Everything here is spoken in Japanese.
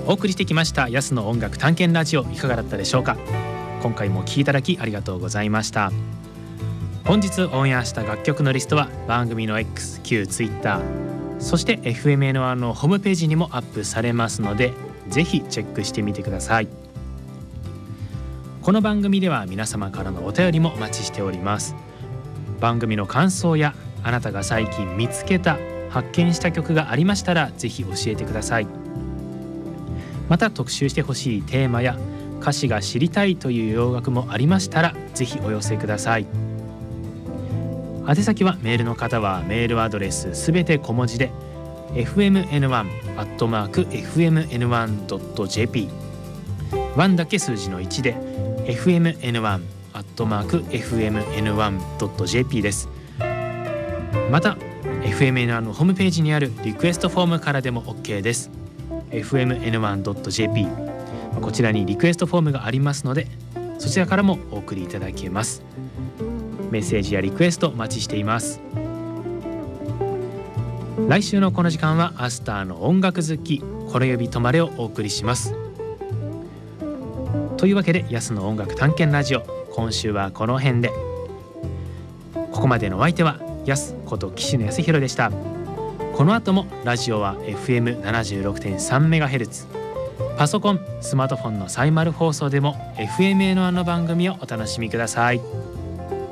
お送りしてきました安の音楽探検ラジオ、いかがだったでしょうか。今回も聴いていただきありがとうございました。本日オンエアした楽曲のリストは番組の X、旧 Twitter、そして FMN1 のホームページにもアップされますので、ぜひチェックしてみてください。この番組では皆様からのお便りもお待ちしております。番組の感想やあなたが最近見つけた発見した曲がありましたらぜひ教えてください。また特集してほしいテーマや歌詞が知りたいという洋楽もありましたらぜひお寄せください。宛先はメールの方はメールアドレスすべて小文字で fmn1@fmn1.jp、 1だけ数字の1で fmn1@fmn1.jp です。また FMN1 のホームページにあるリクエストフォームからでも OK です。 fmn1.jp、 こちらにリクエストフォームがありますので、そちらからもお送りいただけます。メッセージやリクエストお待ちしています。来週のこの時間はアスターの音楽好きこれ呼び止まれをお送りします。というわけで安の音楽探検ラジオ、今週はこの辺で。ここまでのお相手は安こと岸野康弘でした。この後もラジオは FM76.3MHz、 パソコン、スマートフォンのサイマル放送でも FMN1 の番組をお楽しみください。